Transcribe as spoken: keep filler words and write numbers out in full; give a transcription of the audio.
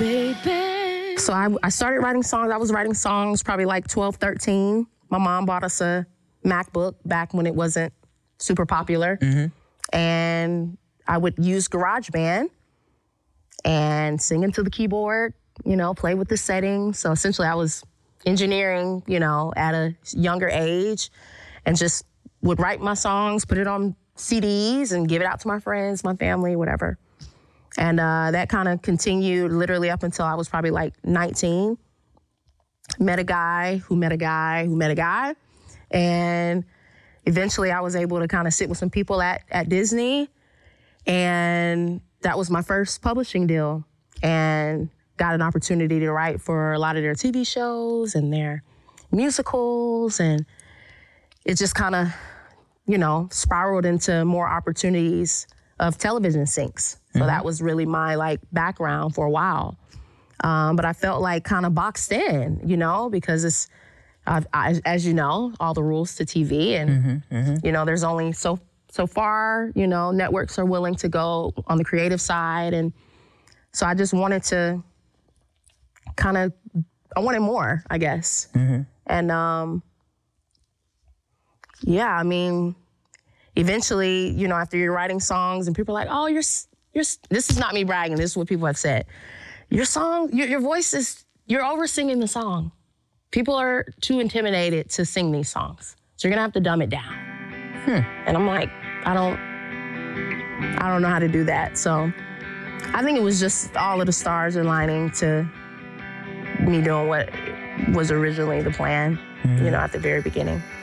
baby. So I, I started writing songs. I was writing songs probably like twelve, thirteen. My mom bought us a MacBook back when it wasn't super popular. Mm-hmm. And I would use GarageBand and sing into the keyboard, you know, play with the settings. So essentially I was engineering, you know, at a younger age, and just would write my songs, put it on C Ds and give it out to my friends, my family, whatever. And uh, that kind of continued literally up until I was probably like nineteen. Met a guy who met a guy who met a guy. And eventually I was able to kind of sit with some people at, at Disney. And that was my first publishing deal. And got an opportunity to write for a lot of their T V shows and their musicals. And it just kind of, you know, spiraled into more opportunities of television syncs. So mm-hmm. that was really my like background for a while. Um, but I felt like kind of boxed in, you know, because it's, uh, I, as you know, all the rules to T V, and mm-hmm, mm-hmm. you know, there's only so so far, you know, networks are willing to go on the creative side, and so I just wanted to kind of, I wanted more, I guess, mm-hmm. and um, yeah, I mean, eventually, you know, after you're writing songs and people are like, oh, you're you're. This is not me bragging. This is what people have said. Your song, your, your voice is, you're over singing the song. People are too intimidated to sing these songs. So you're gonna have to dumb it down. Hmm. And I'm like, I don't, I don't know how to do that. So I think it was just all of the stars aligning to me doing what was originally the plan, mm-hmm. you know, at the very beginning.